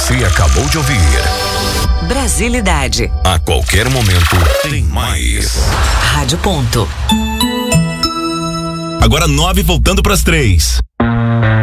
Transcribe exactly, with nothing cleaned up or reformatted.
Você acabou de ouvir Brasilidade. A qualquer momento tem mais. Rádio Ponto. Agora nove voltando pras três.